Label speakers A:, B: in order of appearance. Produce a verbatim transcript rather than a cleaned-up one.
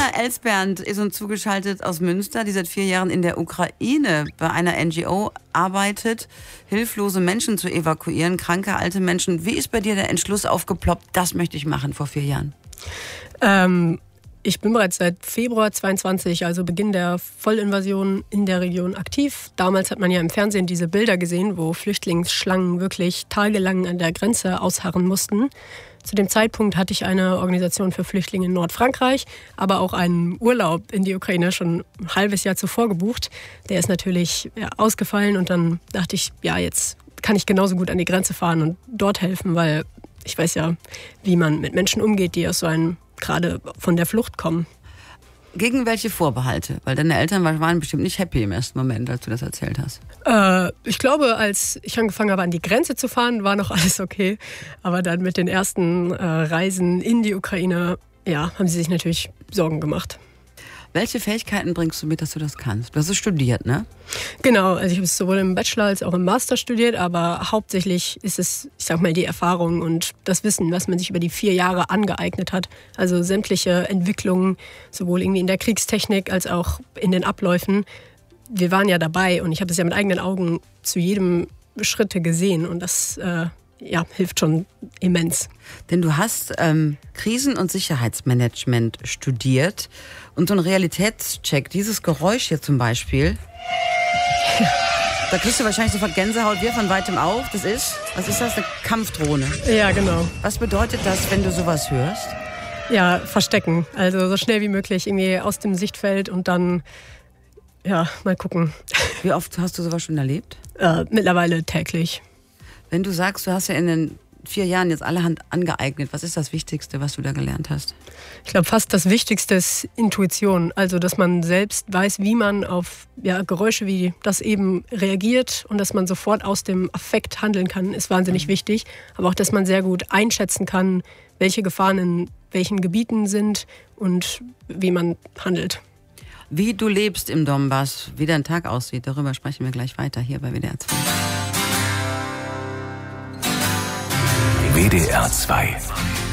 A: Ina Elsbernd ist uns zugeschaltet aus Münster, die seit vier Jahren in der Ukraine bei einer N G O arbeitet, hilflose Menschen zu evakuieren, kranke, alte Menschen. Wie ist bei dir der Entschluss aufgeploppt, das möchte ich machen vor vier Jahren?
B: Ähm, ich bin bereits seit Februar zweiundzwanzig, also Beginn der Vollinvasion, in der Region aktiv. Damals hat man ja im Fernsehen diese Bilder gesehen, wo Flüchtlingsschlangen wirklich tagelang an der Grenze ausharren mussten. Zu dem Zeitpunkt hatte ich eine Organisation für Flüchtlinge in Nordfrankreich, aber auch einen Urlaub in die Ukraine schon ein halbes Jahr zuvor gebucht. Der ist natürlich ja, ausgefallen und dann dachte ich, ja, jetzt kann ich genauso gut an die Grenze fahren und dort helfen, weil ich weiß ja, wie man mit Menschen umgeht, die aus so einem gerade von der Flucht kommen.
A: Gegen welche Vorbehalte? Weil deine Eltern waren bestimmt nicht happy im ersten Moment, als du das erzählt hast.
B: Äh, ich glaube, als ich angefangen habe, an die Grenze zu fahren, war noch alles okay. Aber dann mit den ersten äh, Reisen in die Ukraine, ja, haben sie sich natürlich Sorgen gemacht.
A: Welche Fähigkeiten bringst du mit, dass du das kannst? Du hast es studiert, ne?
B: Genau, also ich habe es sowohl im Bachelor als auch im Master studiert, aber hauptsächlich ist es, ich sag mal, die Erfahrung und das Wissen, was man sich über die vier Jahre angeeignet hat. Also sämtliche Entwicklungen, sowohl irgendwie in der Kriegstechnik als auch in den Abläufen. Wir waren ja dabei und ich habe es ja mit eigenen Augen zu jedem Schritte gesehen und das äh, ja, hilft schon immens.
A: Denn du hast ähm, Krisen- und Sicherheitsmanagement studiert und so ein Realitätscheck, dieses Geräusch hier zum Beispiel, da kriegst du wahrscheinlich sofort Gänsehaut, wir von weitem auch. Das ist, was ist das, eine Kampfdrohne?
B: Ja, genau.
A: Was bedeutet das, wenn du sowas hörst?
B: Ja, verstecken. Also so schnell wie möglich irgendwie aus dem Sichtfeld und dann, ja, mal gucken.
A: Wie oft hast du sowas schon erlebt?
B: Äh, mittlerweile täglich.
A: Wenn du sagst, du hast ja in den vier Jahren jetzt allerhand angeeignet, was ist das Wichtigste, was du da gelernt hast?
B: Ich glaube, fast das Wichtigste ist Intuition. Also, dass man selbst weiß, wie man auf ja, Geräusche wie das eben reagiert und dass man sofort aus dem Affekt handeln kann, ist wahnsinnig mhm. wichtig. Aber auch, dass man sehr gut einschätzen kann, welche Gefahren in welchen Gebieten sind und wie man handelt.
A: Wie du lebst im Donbass, wie dein Tag aussieht, darüber sprechen wir gleich weiter hier bei W D R zwei.
C: W D R zwei.